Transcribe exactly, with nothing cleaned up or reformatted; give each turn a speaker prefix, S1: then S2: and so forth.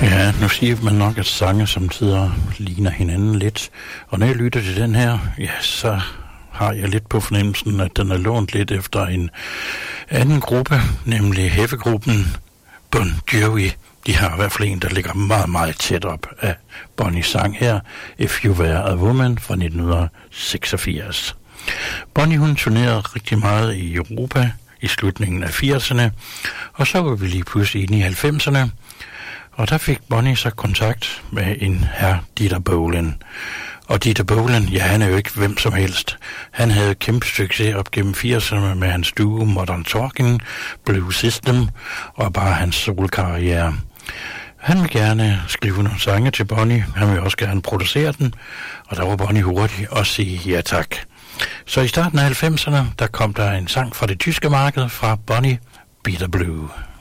S1: Ja, nu siger man nok, at sange samtidig ligner hinanden lidt. Og når jeg lytter til den her, ja, så har jeg lidt på fornemmelsen, at den er lånt lidt efter en anden gruppe, nemlig heavy-gruppen Bon Jovi. De har i hvert fald en, der ligger meget, meget tæt op af Bonnies sang her, If You Were a Woman fra nitten seksogfirs. Bonnie, hun turnerede rigtig meget i Europa i slutningen af firserne, og så var vi lige pludselig inde i halvfemserne, og der fik Bonnie så kontakt med en herr Dieter Bohlen. Og Dieter Bohlen, ja, han er jo ikke hvem som helst. Han havde kæmpe succes op gennem firserne med hans duo Modern Talking, Blue System og bare hans solkarriere. Han vil gerne skrive nogle sange til Bonnie, han vil også gerne producere den, og der var Bonnie hurtig og sige ja tak. Så i starten af halvfemserne, der kom der en sang fra det tyske marked fra Bonnie, Bitter Blue.